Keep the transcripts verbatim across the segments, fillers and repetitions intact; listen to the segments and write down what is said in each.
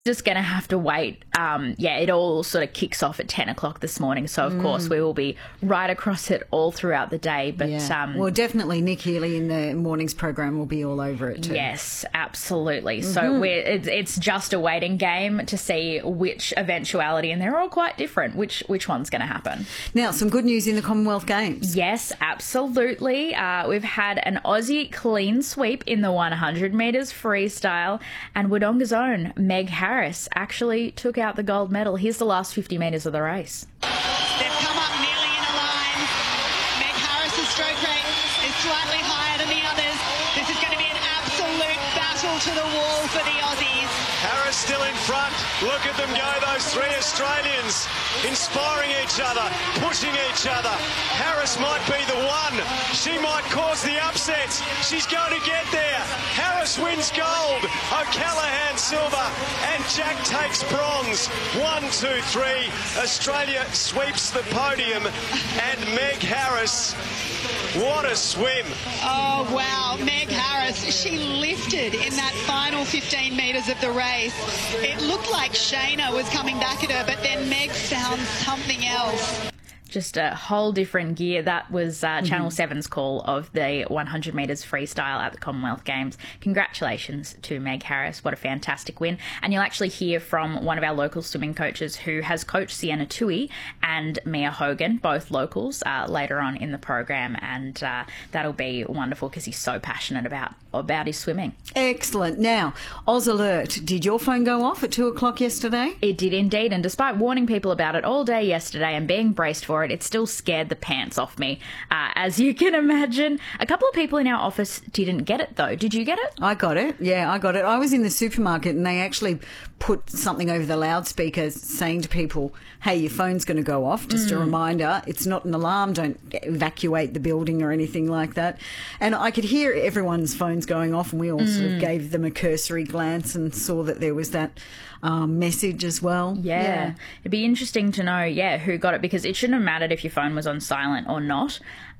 Just going to have to wait. Um, yeah, it all sort of kicks off at ten o'clock this morning. So, of mm. course, we will be right across it all throughout the day. But yeah. um, Well, definitely Nick Healy in the morning's program will be all over it too. Yes, absolutely. Mm-hmm. So we're, it's, it's just a waiting game to see which eventuality, and they're all quite different, which, which one's going to happen. Now, some good news in the Commonwealth Games. Yes, absolutely. Uh, we've had an Aussie clean sweep in the one hundred metres freestyle, and Wodonga's own Meg Harris Harris actually took out the gold medal. Here's the last fifty metres of the race. They've come up nearly in a line. Meg Harris's stroke rate is slightly higher than the others. This is going to be an absolute battle to the wall for the Aussies. Harris still in front. Look at them go, those three Australians, inspiring each other, pushing each other. Harris might be the one. She might cause the upset. She's going to get there. Harris wins gold. O'Callaghan silver, and Jack takes bronze. One, two, three. Australia sweeps the podium, and Meg Harris, what a swim. Oh, wow. Meg Harris, she lifted in that final fifteen metres of the race. It looked like Shayna was coming back at her, but then Meg found something else. Just a whole different gear. That was uh, Channel mm-hmm. seven's call of the one hundred metres freestyle at the Commonwealth Games. Congratulations to Meg Harris. What a fantastic win. And you'll actually hear from one of our local swimming coaches who has coached Sienna Tui and Mia Hogan, both locals, uh, later on in the program. And uh, that'll be wonderful because he's so passionate about, about his swimming. Excellent. Now, Oz Alert. Did your phone go off at two o'clock yesterday? It did indeed. And despite warning people about it all day yesterday and being braced for it, it still scared the pants off me, uh, as you can imagine. A couple of people in our office didn't get it, though. Did you get it? I got it. Yeah, I got it. I was in the supermarket and they actually put something over the loudspeakers saying to people, hey, your phone's going to go off. Just mm. a reminder, it's not an alarm. Don't evacuate the building or anything like that. And I could hear everyone's phones going off, and we all mm. sort of gave them a cursory glance and saw that there was that um, message as well. Yeah. yeah. It'd be interesting to know, yeah, who got it, because it shouldn't have mattered if your phone was on silent or not.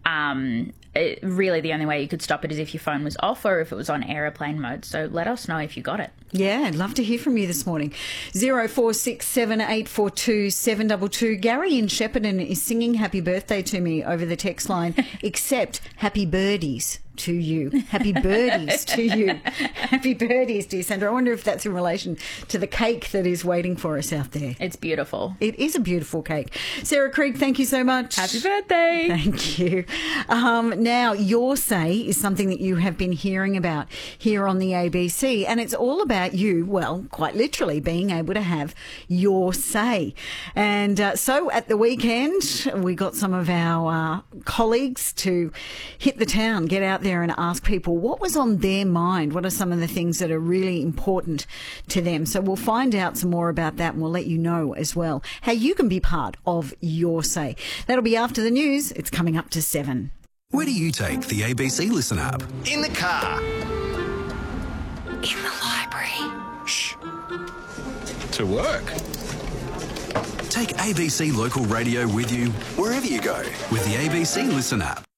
Um, it, really, the only way you could stop it is if your phone was off or if it was on aeroplane mode. So let us know if you got it. Yeah, I'd love to hear from you this morning. zero four six seven eight four two seven two two. Gary in Shepparton is singing happy birthday to me over the text line, except happy birdies to you. Happy birdies to you. Happy birdies, dear Sandra. I wonder if that's in relation to the cake that is waiting for us out there. It's beautiful. It is a beautiful cake. Sarah Creek, thank you so much. Happy birthday. Thank you. Um, now, Your Say is something that you have been hearing about here on the A B C, and it's all about you, well, quite literally, being able to have your say. And uh, so at the weekend, we got some of our uh, colleagues to hit the town, get out there and ask people what was on their mind. What are some of the things that are really important to them? So we'll find out some more about that, and we'll let you know as well how you can be part of Your Say. That'll be after the news. It's coming up to seven. Where do you take the A B C Listen app? In the car. In the library. Shh. To work. Take A B C Local Radio with you wherever you go with the A B C Listen app.